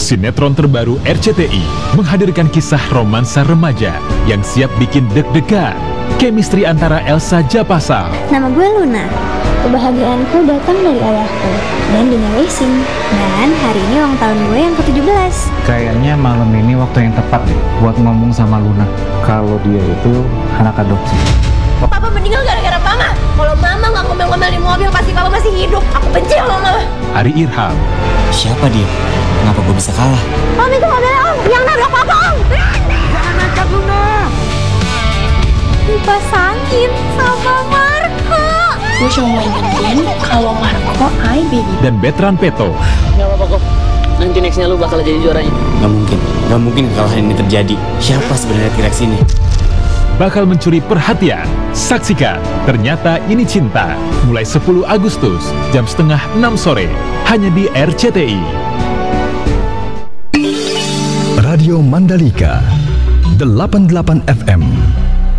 Sinetron terbaru RCTI menghadirkan kisah romansa remaja yang siap bikin deg-degan. Chemistry antara Elsa Djapasal. Nama gue Luna. Kebahagiaanku datang dari ayahku dan Dina Racing. Dan hari ini ulang tahun gue yang ke-17. Kayaknya malam ini waktu yang tepat deh buat ngomong sama Luna kalau dia itu anak adopsi. Papa meninggal gara-gara Mama. Kalau Mama nggak ngomel-ngomel di mobil, pasti Papa masih hidup. Aku benci sama Mama. Ari Irham. Siapa dia? Kenapa gue bisa kalah? Om, itu mobilnya Om. Yang nabrak Papa, Om. Jangan nekat, Luna! Dipasangin sama Marco. Gue cuma mau ingetin kalau Marco baby. Dan Betran Peto. Gak apa-apa kok. Nanti nextnya lu bakal jadi juaranya. Gak mungkin kekalahan ini terjadi. Siapa sebenarnya T-Rex ini? Bakal mencuri perhatian. Saksikan Ternyata Ini Cinta mulai 10 Agustus jam 5:30 sore hanya di RCTI. Radio Mandalika 88 FM